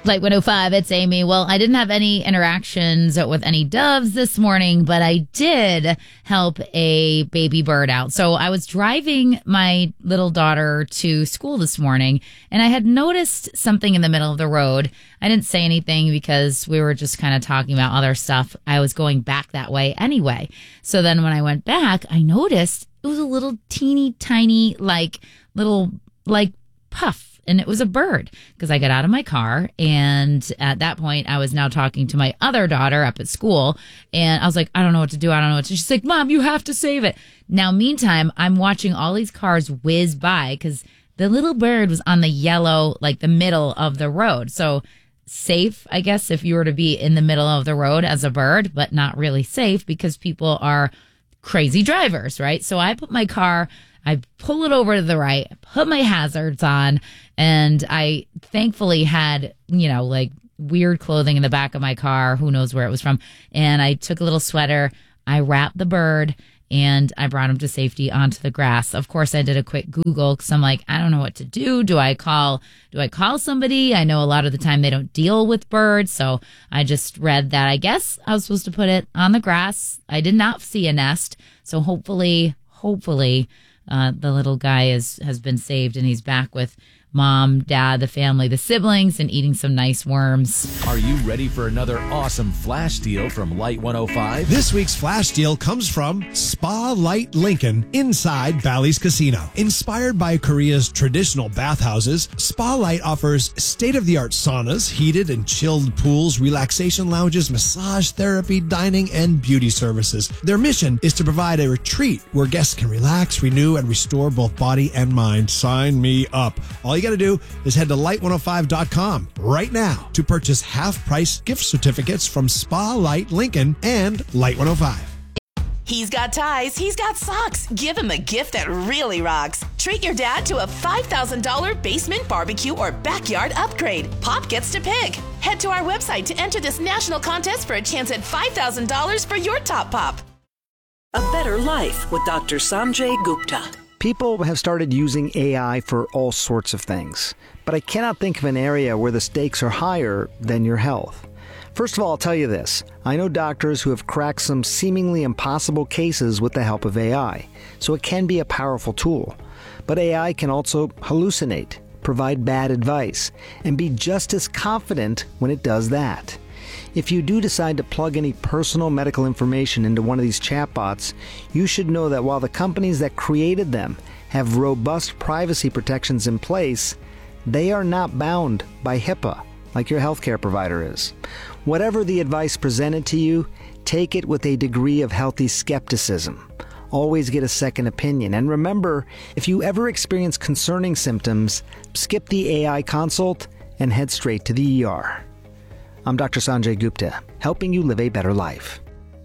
Light 105, it's Amy. Well, I didn't have any interactions with any doves this morning, but I did help a baby bird out. So I was driving my little daughter to school this morning, and I had noticed something in the middle of the road. I didn't say anything because we were just kind of talking about other stuff. I was going back that way anyway. So then when I went back, I noticed it was a little teeny tiny, little puff. And it was a bird because I got out of my car. And at that point, I was now talking to my other daughter up at school. And I was like, I don't know what to do. I don't know what to do. She's like, Mom, you have to save it. Now, meantime, I'm watching all these cars whiz by because the little bird was on the yellow, the middle of the road. So safe, I guess, if you were to be in the middle of the road as a bird, but not really safe because people are crazy drivers, right? So I pull it over to the right, put my hazards on, and I thankfully had, weird clothing in the back of my car. Who knows where it was from. And I took a little sweater, I wrapped the bird, and I brought him to safety onto the grass. Of course, I did a quick Google because I'm like, I don't know what to do. Do I call somebody? I know a lot of the time they don't deal with birds. So I just read that I guess I was supposed to put it on the grass. I did not see a nest. So hopefully, the little guy has been saved and he's back with Mom, Dad, the family, the siblings, and eating some nice worms. Are you ready for another awesome flash deal from Light 105? This week's flash deal comes from Spa Light Lincoln inside Bally's Casino. Inspired by Korea's traditional bathhouses, Spa Light offers state-of-the-art saunas, heated and chilled pools, relaxation lounges, massage therapy, dining, and beauty services. Their mission is to provide a retreat where guests can relax, renew, and restore both body and mind. Sign me up. All you got to do is head to light105.com right now to purchase half-price gift certificates from Spa Light Lincoln and Light 105. He's got ties, he's got socks. Give him a gift that really rocks. Treat your dad to a $5,000 basement barbecue or backyard upgrade. Pop gets to pick. Head to our website to enter this national contest for a chance at $5,000 for your top pop. A Better Life with Dr. Sanjay Gupta. People have started using AI for all sorts of things, but I cannot think of an area where the stakes are higher than your health. First of all, I'll tell you this. I know doctors who have cracked some seemingly impossible cases with the help of AI, so it can be a powerful tool. But AI can also hallucinate, provide bad advice, and be just as confident when it does that. If you do decide to plug any personal medical information into one of these chatbots, you should know that while the companies that created them have robust privacy protections in place, they are not bound by HIPAA like your healthcare provider is. Whatever the advice presented to you, take it with a degree of healthy skepticism. Always get a second opinion. And remember, if you ever experience concerning symptoms, skip the AI consult and head straight to the ER. I'm Dr. Sanjay Gupta, helping you live a better life.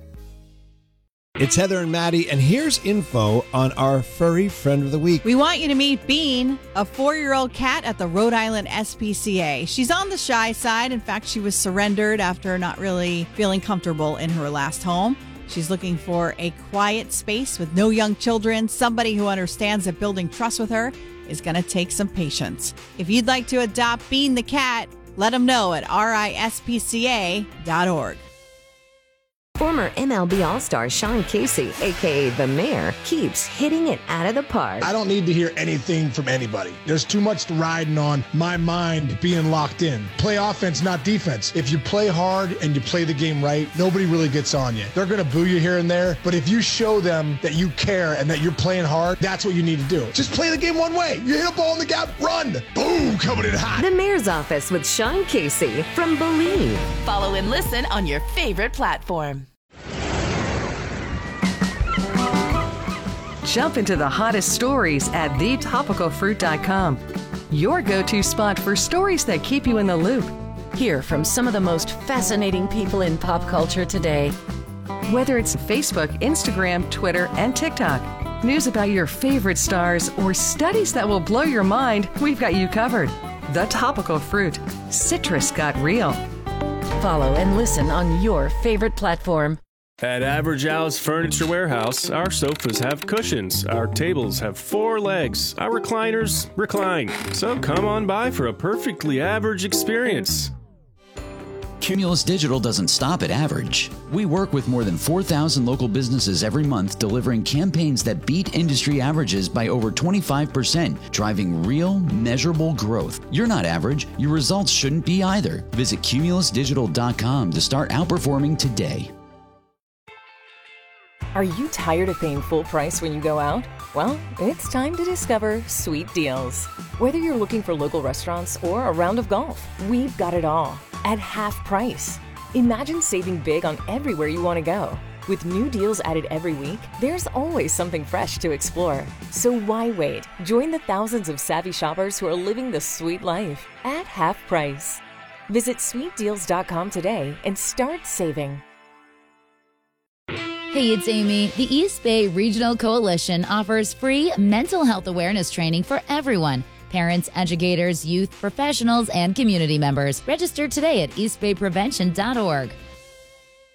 It's Heather and Maddie, and here's info on our furry friend of the week. We want you to meet Bean, a 4-year-old cat at the Rhode Island SPCA. She's on the shy side. In fact, she was surrendered after not really feeling comfortable in her last home. She's looking for a quiet space with no young children, somebody who understands that building trust with her is going to take some patience. If you'd like to adopt Bean the cat, let them know at rispca.org. Former MLB All-Star Sean Casey, a.k.a. The Mayor, keeps hitting it out of the park. I don't need to hear anything from anybody. There's too much riding on my mind being locked in. Play offense, not defense. If you play hard and you play the game right, nobody really gets on you. They're going to boo you here and there, but if you show them that you care and that you're playing hard, that's what you need to do. Just play the game one way. You hit a ball in the gap, run. Boom, coming in hot. The Mayor's Office with Sean Casey from Believe. Follow and listen on your favorite platform. Jump into the hottest stories at thetopicalfruit.com. Your go-to spot for stories that keep you in the loop. Hear from some of the most fascinating people in pop culture today. Whether it's Facebook, Instagram, Twitter, and TikTok, news about your favorite stars, or studies that will blow your mind, we've got you covered. The Topical Fruit. Citrus got real. Follow and listen on your favorite platform. At Average Al's Furniture Warehouse, our sofas have cushions, our tables have 4 legs, our recliners recline. So come on by for a perfectly average experience. Cumulus Digital doesn't stop at average. We work with more than 4,000 local businesses every month, delivering campaigns that beat industry averages by over 25%, driving real, measurable growth. You're not average. Your results shouldn't be either. Visit cumulusdigital.com to start outperforming today. Are you tired of paying full price when you go out? Well, it's time to discover Sweet Deals. Whether you're looking for local restaurants or a round of golf, we've got it all at half price. Imagine saving big on everywhere you want to go. With new deals added every week, there's always something fresh to explore. So why wait? Join the thousands of savvy shoppers who are living the sweet life at half price. Visit sweetdeals.com today and start saving. Hey, it's Amy. The East Bay Regional Coalition offers free mental health awareness training for everyone. Parents, educators, youth, professionals, and community members. Register today at eastbayprevention.org.